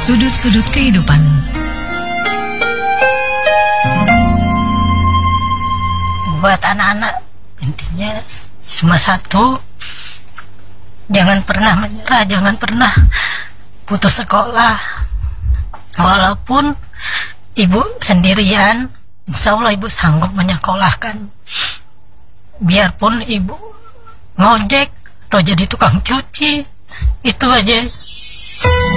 sudut-sudut kehidupan. Buat anak-anak, intinya cuma satu, jangan pernah menyerah, jangan pernah putus sekolah. Walaupun ibu sendirian, insya Allah ibu sanggup menyekolahkan. Biarpun ibu ngojek atau jadi tukang cuci, itu aja.